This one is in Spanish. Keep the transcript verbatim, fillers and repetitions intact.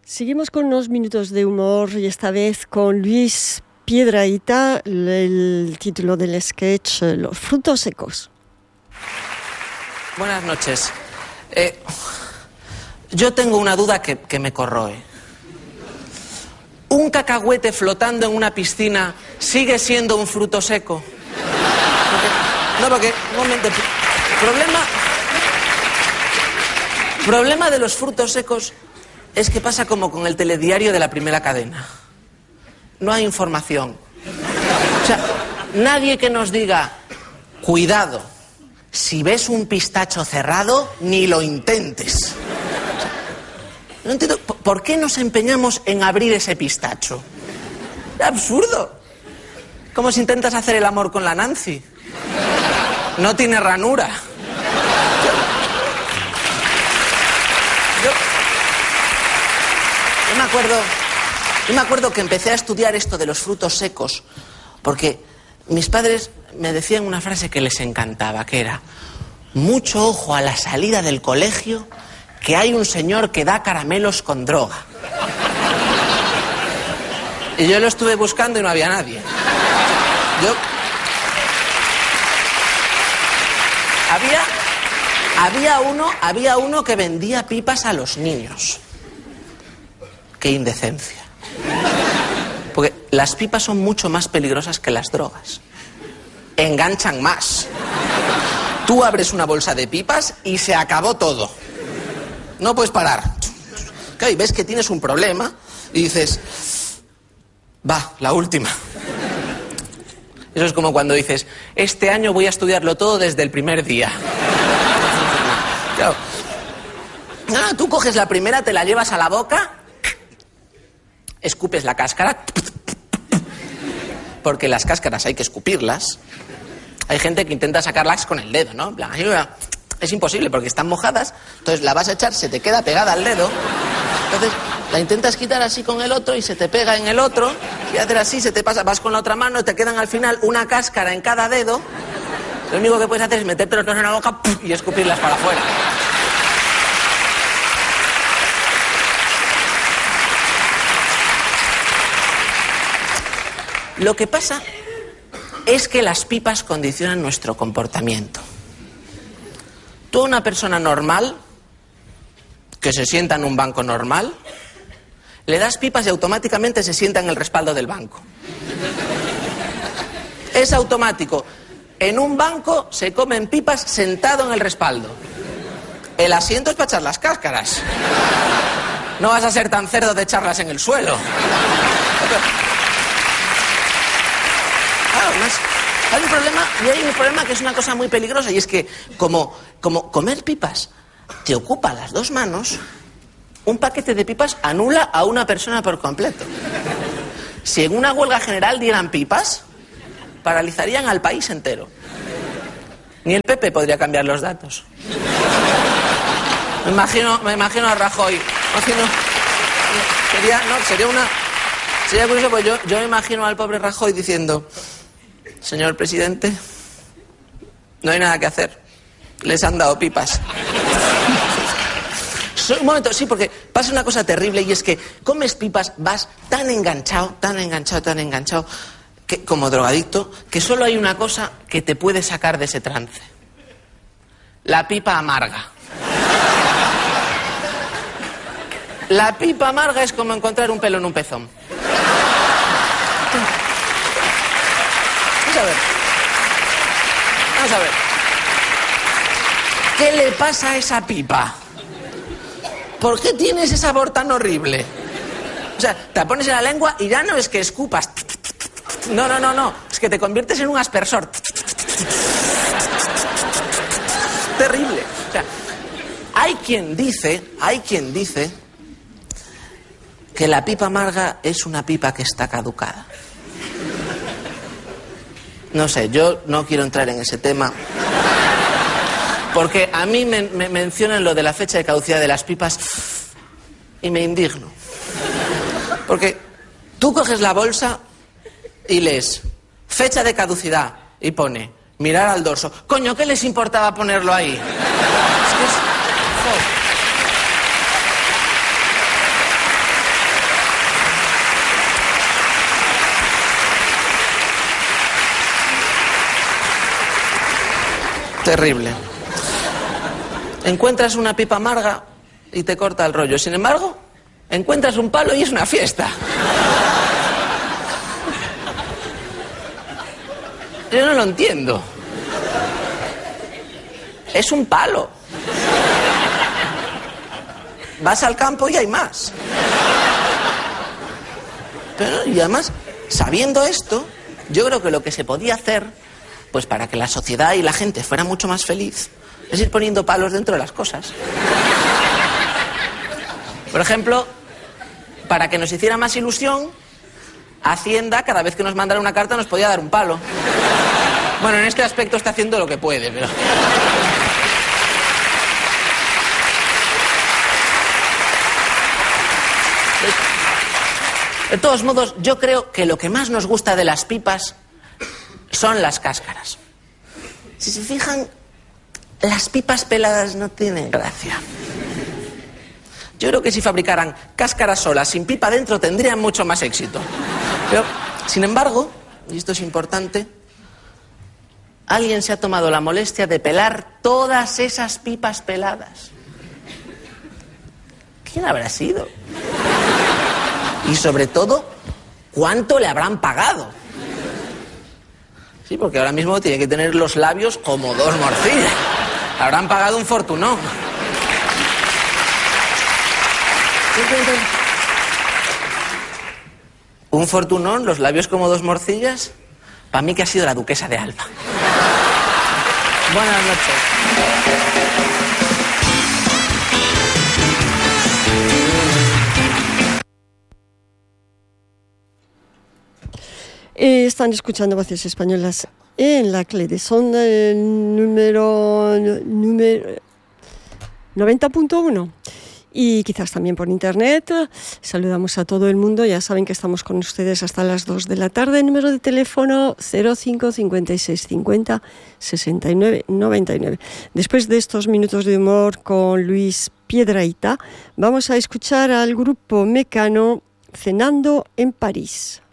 Seguimos con unos minutos de humor y esta vez con Luis Piedrahita, el título del sketch, Los frutos secos. Buenas noches. Eh, yo tengo una duda que, que me corroe. ¿Un cacahuete flotando en una piscina sigue siendo un fruto seco? Porque, no, porque... Un momento. Problema... Problema de los frutos secos es que pasa como con el telediario de la primera cadena. No hay información. O sea, nadie que nos diga, cuidado, si ves un pistacho cerrado, ni lo intentes. O sea, no entiendo, ¿por qué nos empeñamos en abrir ese pistacho? Es absurdo. Como si intentas hacer el amor con la Nancy. No tiene ranura. Yo, yo me acuerdo, yo me acuerdo que empecé a estudiar esto de los frutos secos porque mis padres me decían una frase que les encantaba, que era: mucho ojo a la salida del colegio, que hay un señor que da caramelos con droga. Y yo lo estuve buscando y no había nadie. Yo... Había... Había uno, había uno que vendía pipas a los niños. ¡Qué indecencia! Porque las pipas son mucho más peligrosas que las drogas. Enganchan más. Tú abres una bolsa de pipas y se acabó todo. No puedes parar. Claro, y ves que tienes un problema y dices, va, la última. Eso es como cuando dices, este año voy a estudiarlo todo desde el primer día. Claro. No, tú coges la primera, te la llevas a la boca, escupes la cáscara, porque las cáscaras hay que escupirlas. Hay gente que intenta sacarlas con el dedo, ¿no? En plan, es imposible porque están mojadas, entonces la vas a echar, se te queda pegada al dedo, entonces la intentas quitar así con el otro y se te pega en el otro, y hacer así, se te pasa, vas con la otra mano, te quedan al final una cáscara en cada dedo. Lo único que puedes hacer es meterte los dos en la boca y escupirlas para afuera. Lo que pasa es que las pipas condicionan nuestro comportamiento. Tú a una persona normal, que se sienta en un banco normal, le das pipas y automáticamente se sienta en el respaldo del banco. Es automático. En un banco se comen pipas sentado en el respaldo. El asiento es para echar las cáscaras. No vas a ser tan cerdo de echarlas en el suelo. Claro, además, hay un problema, y hay un problema que es una cosa muy peligrosa, y es que como, como comer pipas te ocupa las dos manos, un paquete de pipas anula a una persona por completo. Si en una huelga general dieran pipas, paralizarían al país entero. Ni el P P podría cambiar los datos. Me imagino, me imagino a Rajoy. Imagino, sería, no, sería una, sería curioso, pues yo, yo me imagino al pobre Rajoy diciendo: señor presidente, no hay nada que hacer. Les han dado pipas. Un momento, sí, porque pasa una cosa terrible y es que comes pipas, vas tan enganchado, tan enganchado, tan enganchado, que, como drogadicto, que solo hay una cosa que te puede sacar de ese trance. La pipa amarga. La pipa amarga es como encontrar un pelo en un pezón. Vamos a ver. Vamos a ver. ¿Qué le pasa a esa pipa? ¿Por qué tiene ese sabor tan horrible? O sea, te la pones en la lengua y ya no es que escupas. No, no, no, no. Es que te conviertes en un aspersor. Terrible. O sea, hay quien dice, hay quien dice que la pipa amarga es una pipa que está caducada. No sé, yo no quiero entrar en ese tema. Porque a mí me, me mencionan lo de la fecha de caducidad de las pipas y me indigno. Porque tú coges la bolsa y lees fecha de caducidad y pone mirar al dorso. Coño, ¿qué les importaba ponerlo ahí? Es que es... Terrible. Encuentras una pipa amarga y te corta el rollo. Sin embargo, encuentras un palo y es una fiesta. Yo no lo entiendo. Es un palo. Vas al campo y hay más. Pero, y además, sabiendo esto, yo creo que lo que se podía hacer, pues para que la sociedad y la gente fuera mucho más feliz, es ir poniendo palos dentro de las cosas. Por ejemplo, para que nos hiciera más ilusión, Hacienda, cada vez que nos mandara una carta, nos podía dar un palo. Bueno, en este aspecto está haciendo lo que puede, pero... De todos modos, yo creo que lo que más nos gusta de las pipas son las cáscaras. Si se fijan, las pipas peladas no tienen gracia. Yo creo que si fabricaran cáscaras solas, sin pipa dentro, tendrían mucho más éxito. Pero, sin embargo, y esto es importante, alguien se ha tomado la molestia de pelar todas esas pipas peladas. ¿Quién habrá sido? Y sobre todo, ¿cuánto le habrán pagado? Sí, porque ahora mismo tiene que tener los labios como dos morcillas. Le habrán pagado un fortunón. Un fortunón, los labios como dos morcillas. Para mí que ha sido la duquesa de Alba. Buenas noches. Eh, están escuchando Voces Españolas en la C L E D. Son el número, número noventa punto uno. Y quizás también por internet. Saludamos a todo el mundo. Ya saben que estamos con ustedes hasta las dos de la tarde. Número de teléfono cero cinco cincuenta y seis cincuenta sesenta y nueve noventa y nueve. Después de estos minutos de humor con Luis Piedrahita, vamos a escuchar al grupo Mecano Cenando en París.